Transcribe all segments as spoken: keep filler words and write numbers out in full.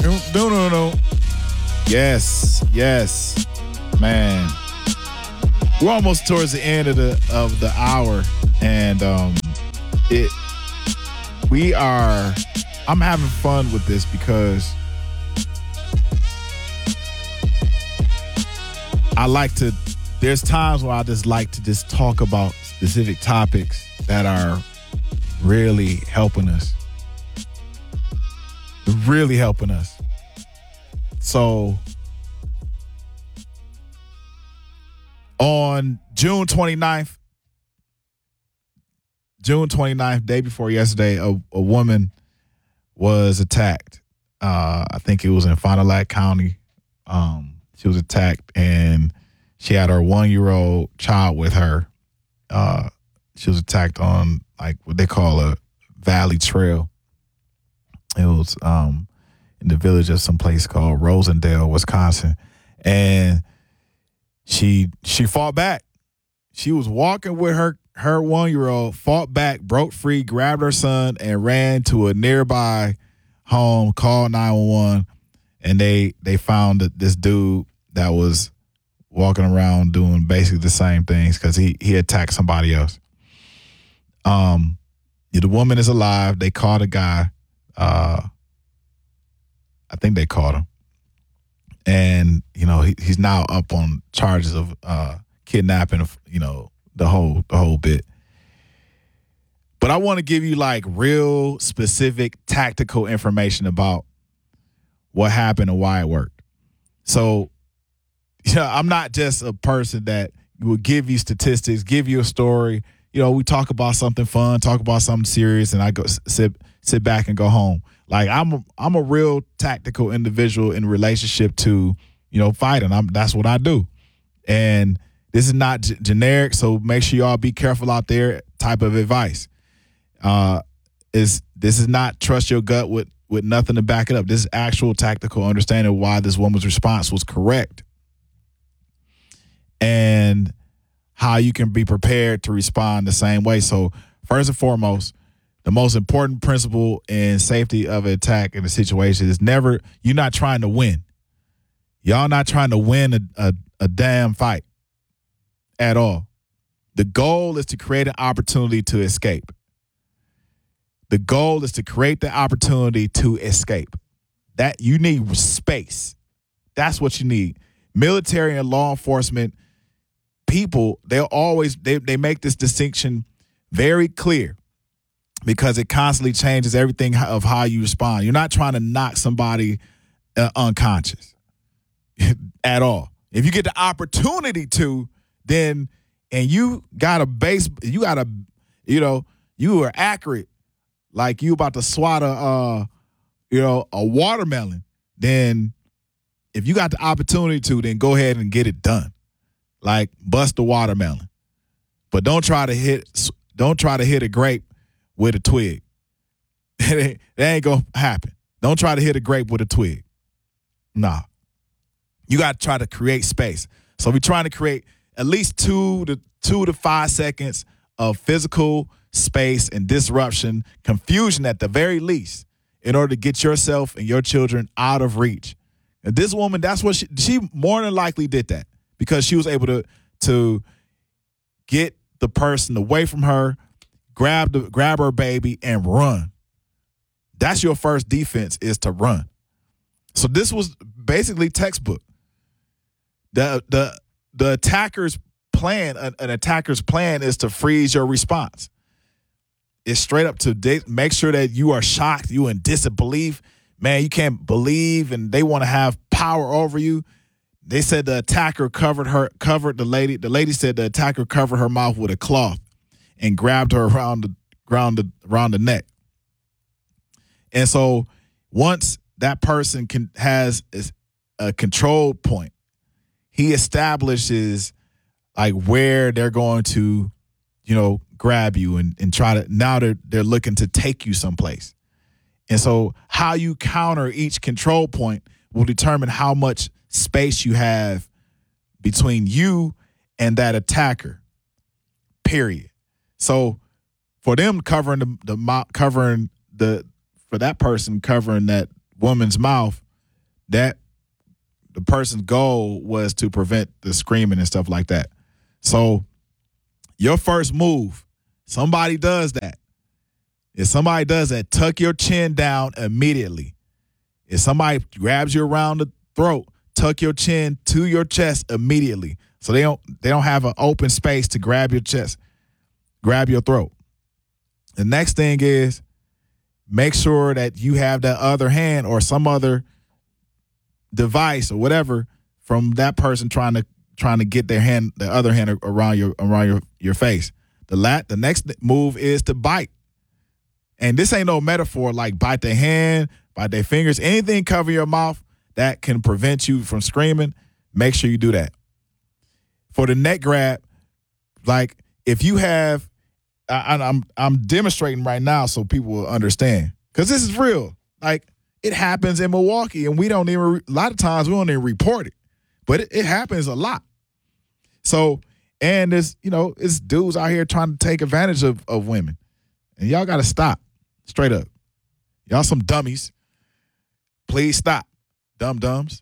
No, no, no, no. Yes, yes, man. We're almost towards the end of the of the hour, and um, it. We are. I'm having fun with this because I like to. There's times where I just like to just talk about specific topics that are really helping us. Really helping us. So on June twenty-ninth, June twenty-ninth, day before yesterday, a, a woman was attacked. Uh, I think it was in Fond du Lac County. Um, she was attacked, and she had her one-year-old child with her. Uh, she was attacked on like what they call a valley trail. It was um, in the village of some place called Rosendale, Wisconsin, and she she fought back. She was walking with her her one-year-old, fought back, broke free, grabbed her son, and ran to a nearby home, called nine one one, and they they found this dude that was walking around doing basically the same things because he he attacked somebody else. Um, the woman is alive. They caught a guy. Uh, I think they caught him, and you know he, he's now up on charges of uh, kidnapping. You know the whole the whole bit. But I want to give you like real specific tactical information about what happened and why it worked. So, yeah, you know, I'm not just a person that will give you statistics, give you a story. You know, we talk about something fun, talk about something serious, and I go sit sit back and go home. Like I'm a, I'm a real tactical individual in relationship to, you know, fighting. I'm that's what I do. And this is not g- generic, so make sure y'all be careful out there type of advice. Uh, is this is not trust your gut with, with nothing to back it up. This is actual tactical understanding of why this woman's response was correct and how you can be prepared to respond the same way. So first and foremost, the most important principle in safety of an attack in a situation is never, you're not trying to win. Y'all not trying to win a, a, a damn fight at all. The goal is to create an opportunity to escape. The goal is to create the opportunity to escape. That you need space. That's what you need. Military and law enforcement people, they'll always, they, they make this distinction very clear because it constantly changes everything of how you respond. You're not trying to knock somebody uh, unconscious at all. If you get the opportunity to, then, and you got a base, you got a, you know, you are accurate, like you about to swat a, uh, you know, a watermelon, then if you got the opportunity to, then go ahead and get it done. Like bust the watermelon. But don't try to hit, don't try to hit a grape with a twig. That ain't, that ain't going to happen. Don't try to hit a grape with a twig. Nah. You got to try to create space. So we're trying to create at least two to two to five seconds of physical space and disruption, confusion at the very least, in order to get yourself and your children out of reach. And this woman, that's what she, she more than likely did that because she was able to, to get the person away from her, grab the grab her baby, and run. That's your first defense, is to run. So this was basically textbook. The the the attacker's plan, an, an attacker's plan is to freeze your response. It's straight up to de- make sure that you are shocked, you in disbelief. Man, you can't believe, and they want to have power over you. They said the attacker covered her, covered the lady. The lady said the attacker covered her mouth with a cloth and grabbed her around the around the around the neck. And so once that person can has a control point, he establishes like where they're going to, you know, grab you and, and try to, now they're they're looking to take you someplace. And so how you counter each control point will determine how much space you have between you and that attacker, period. So for them covering the, the covering the, for that person covering that woman's mouth, that the person's goal was to prevent the screaming and stuff like that. So your first move, somebody does that. If somebody does that, tuck your chin down immediately. If somebody grabs you around the throat, tuck your chin to your chest immediately. So they don't they don't have an open space to grab your chest, grab your throat. The next thing is make sure that you have that other hand or some other device or whatever from that person trying to trying to get their hand, the other hand around your around your, your face. The lat the next move is to bite. And this ain't no metaphor like bite their hand, bite their fingers, anything cover your mouth that can prevent you from screaming, make sure you do that. For the neck grab, like if you have, I, I'm I'm demonstrating right now so people will understand, because this is real. Like it happens in Milwaukee, and we don't even, a lot of times we don't even report it, but it, it happens a lot. So, and there's, you know, it's dudes out here trying to take advantage of, of women, and y'all got to stop. Straight up. Y'all some dummies. Please stop. Dum-dums.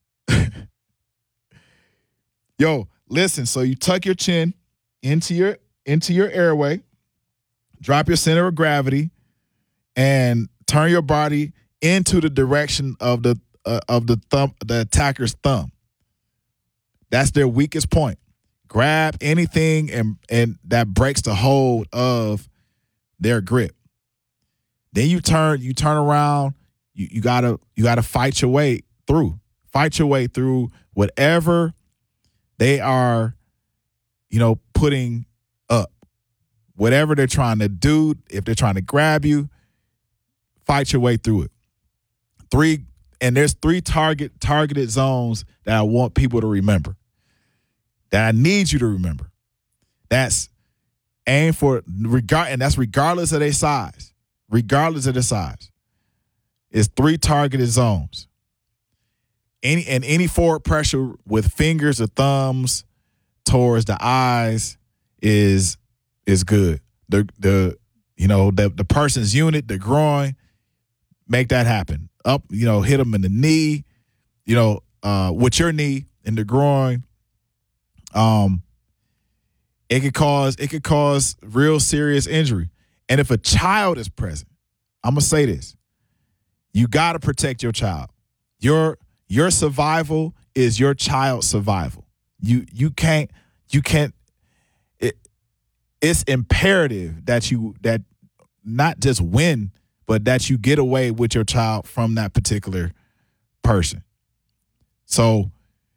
Yo, listen, so you tuck your chin into your into your airway, drop your center of gravity, and turn your body into the direction of the uh, of the thumb, the attacker's thumb. That's their weakest point. Grab anything and and that breaks the hold of their grip. Then you turn, you turn around, you, you gotta you gotta fight your way through. Fight your way through whatever they are, you know, putting up. Whatever they're trying to do, if they're trying to grab you, fight your way through it. Three, and there's three target targeted zones that I want people to remember. That I need you to remember. That's aim for regard, and that's regardless of their size. Regardless of the size, it's three targeted zones. Any and any forward pressure with fingers or thumbs towards the eyes is is good. The the you know the the person's unit, the groin, make that happen. Up, you know, hit them in the knee, you know, uh, with your knee in the groin. Um, it could cause it could cause real serious injury. And if a child is present, I'm going to say this. You got to protect your child. Your your survival is your child's survival. You you can't you can't it, it's imperative that you that not just win, but that you get away with your child from that particular person. So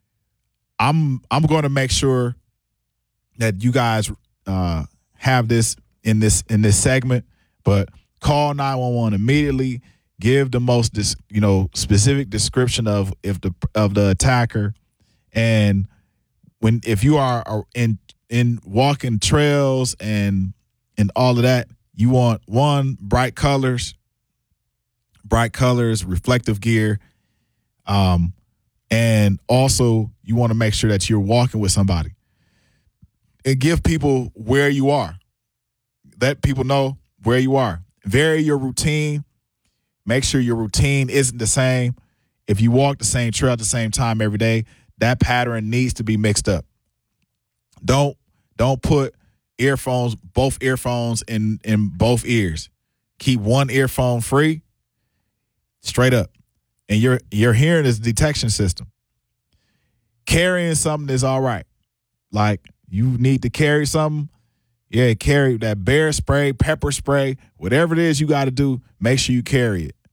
I'm I'm going to make sure that you guys uh, have this in this in this segment, but call nine one one immediately. Give the most, dis, you know, specific description of if the of the attacker, and when if you are in in walking trails and and all of that, you want one bright colors, bright colors, reflective gear, um, and also you want to make sure that you're walking with somebody, and give people where you are. Let people know where you are. Vary your routine. Make sure your routine isn't the same. If you walk the same trail at the same time every day, that pattern needs to be mixed up. Don't don't put earphones, both earphones in, in both ears. Keep one earphone free, straight up. And your your hearing is a detection system. Carrying something is all right. Like you need to carry something. Yeah, carry that bear spray, pepper spray, whatever it is you got to do, make sure you carry it.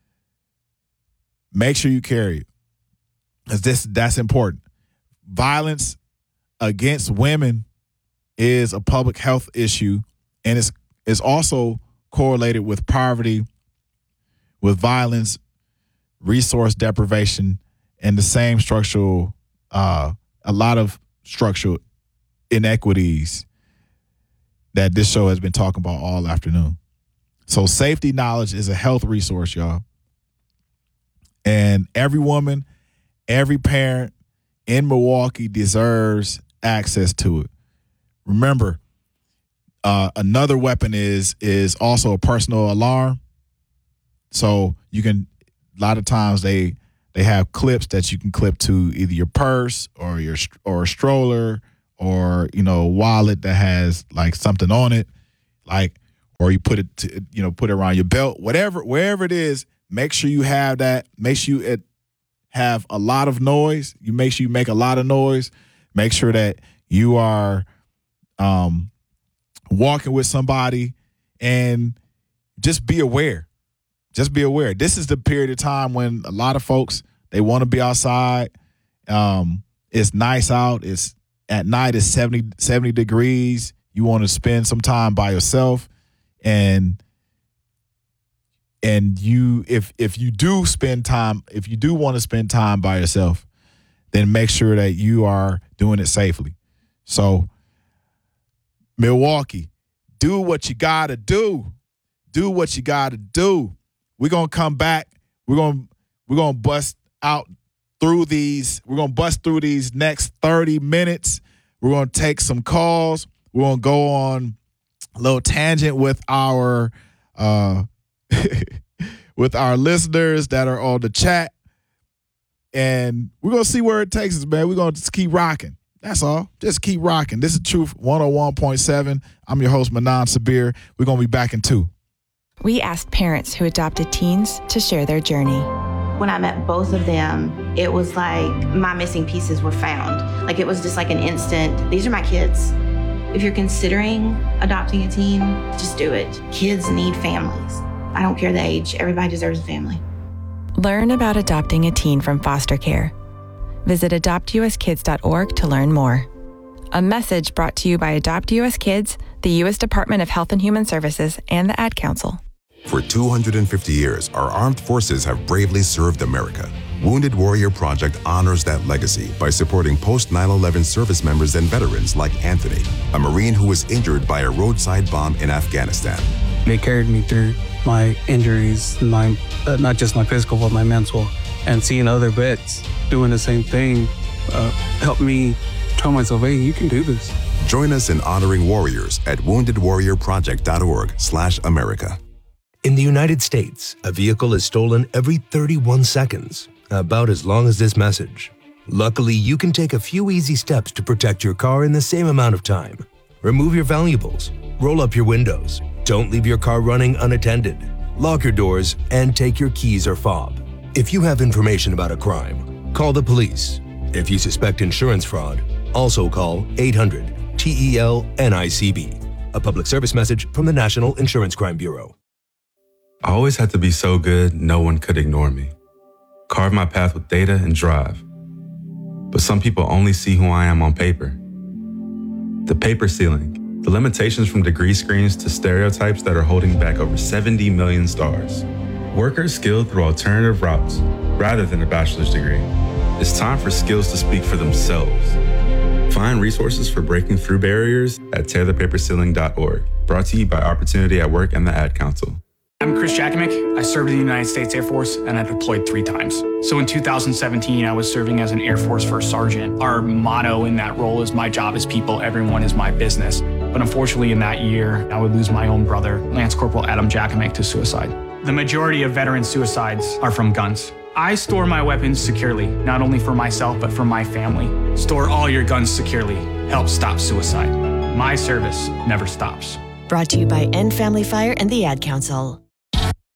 Make sure you carry it. Because this, that's important. Violence against women is a public health issue, and it's, it's also correlated with poverty, with violence, resource deprivation, and the same structural, uh, a lot of structural inequities that this show has been talking about all afternoon. So safety knowledge is a health resource, y'all. And every woman, every parent in Milwaukee deserves access to it. Remember, uh, another weapon is is also a personal alarm. So you can, a lot of times they They have clips that you can clip to either your purse or your or a stroller or, you know, a wallet that has like something on it, like, or you put it to, you know, put it around your belt, whatever, wherever it is. Make sure you have that. Make sure it have a lot of noise. You make sure you make a lot of noise. Make sure that you are um, walking with somebody, and just be aware. Just be aware. This is the period of time when a lot of folks, they want to be outside. Um, it's nice out. It's at night. It's seventy, seventy degrees. You want to spend some time by yourself, and and you if if you do spend time, if you do want to spend time by yourself, then make sure that you are doing it safely. So, Milwaukee, do what you got to do. Do what you got to do. We're going to come back. We're going to we're going to bust out through these. We're going to bust through these next thirty minutes. We're going to take some calls. We're going to go on a little tangent with our uh, with our listeners that are on the chat. And we're going to see where it takes us, man. We're going to just keep rocking. That's all. Just keep rocking. This is Truth one oh one point seven. I'm your host, Manan Sabir. We're going to be back in two. We asked parents who adopted teens to share their journey. When I met both of them, it was like my missing pieces were found. Like it was just like an instant, these are my kids. If you're considering adopting a teen, just do it. Kids need families. I don't care the age. Everybody deserves a family. Learn about adopting a teen from foster care. Visit adopt u s kids dot org to learn more. A message brought to you by Adopt U S Kids, the U S Department of Health and Human Services, and the Ad Council. For two hundred fifty years, our armed forces have bravely served America. Wounded Warrior Project honors that legacy by supporting post nine eleven service members and veterans like Anthony, a Marine who was injured by a roadside bomb in Afghanistan. They carried me through my injuries, my uh, not just my physical, but my mental. And seeing other vets doing the same thing uh, helped me tell myself, hey, you can do this. Join us in honoring warriors at wounded warrior project dot org slash America. In the United States, a vehicle is stolen every thirty-one seconds, about as long as this message. Luckily, you can take a few easy steps to protect your car in the same amount of time. Remove your valuables, roll up your windows, don't leave your car running unattended, lock your doors, and take your keys or fob. If you have information about a crime, call the police. If you suspect insurance fraud, also call eight hundred T E L N I C B. A public service message from the National Insurance Crime Bureau. I always had to be so good, no one could ignore me. Carve my path with data and drive. But some people only see who I am on paper. The paper ceiling, the limitations from degree screens to stereotypes that are holding back over seventy million stars. Workers skilled through alternative routes rather than a bachelor's degree. It's time for skills to speak for themselves. Find resources for breaking through barriers at tear the paper ceiling dot org. Brought to you by Opportunity at Work and the Ad Council. I'm Chris Jakomick. I served in the United States Air Force and I deployed three times. So in two thousand seventeen, I was serving as an Air Force First Sergeant. Our motto in that role is my job is people, everyone is my business. But unfortunately in that year, I would lose my own brother, Lance Corporal Adam Jakomick, to suicide. The majority of veteran suicides are from guns. I store my weapons securely, not only for myself, but for my family. Store all your guns securely. Help stop suicide. My service never stops. Brought to you by End Family Fire and the Ad Council.